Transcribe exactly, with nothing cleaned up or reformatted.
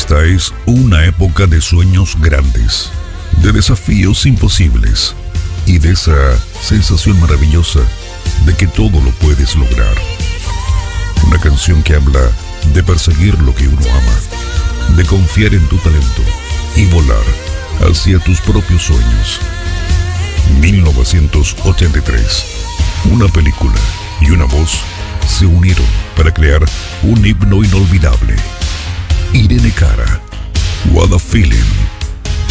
Esta es una época de sueños grandes, de desafíos imposibles y de esa sensación maravillosa de que todo lo puedes lograr. Una canción que habla de perseguir lo que uno ama, de confiar en tu talento y volar hacia tus propios sueños. mil novecientos ochenta y tres. Una película y una voz se unieron para crear un himno inolvidable. Irene Cara, What a Feeling.